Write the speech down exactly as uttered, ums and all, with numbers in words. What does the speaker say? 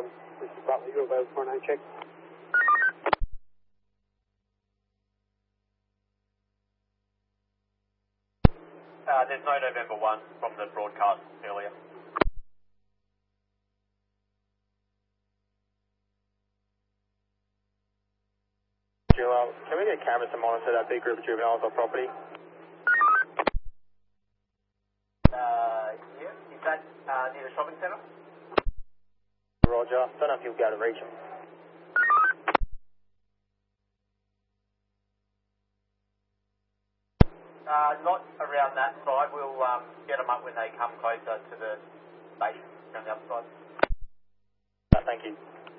one. This is Bradley, U of O four nine check. Uh, there's no November one from the broadcast earlier. Uh, can we get cameras to monitor that big group of juveniles on property? Uh, yeah. Is that uh, near the shopping centre? Roger. Don't know if you'll be able to reach them. Uh, not around that side. We'll um, get them up when they come closer to the station around the other side. Uh, thank you.